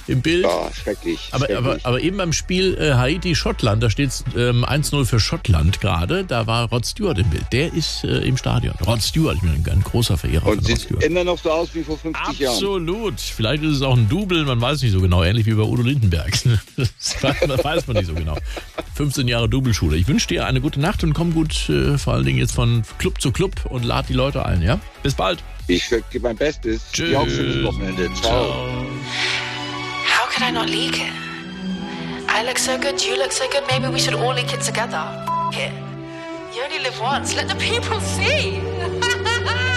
im Bild. Oh, schrecklich. Aber eben beim Spiel Haiti-Schottland, da steht es 1-0 für Schottland gerade, da war Rod Stewart im Bild. Der ist im Stadion. Rod Stewart, ich bin ein großer Verehrer von Und Rod sieht Stewart. immer noch so aus wie vor 50 Jahren. Absolut. Vielleicht ist es auch ein Double, man weiß nicht so genau. Ähnlich wie bei Udo Lindenberg. Das weiß man nicht so genau. 15 Jahre Double-Schule. Ich wünsche dir eine gute Nacht und komm gut, vor allen Dingen jetzt von Club zu Club und lad die Leute ein, ja? Bis bald. Ich gebe mein Bestes. Tschüss. Dir auch schönes Wochenende. Ciao. How could I not leak it? I look so good, you look so good, maybe we should all leak it together. F*** it. You only live once, let the people see.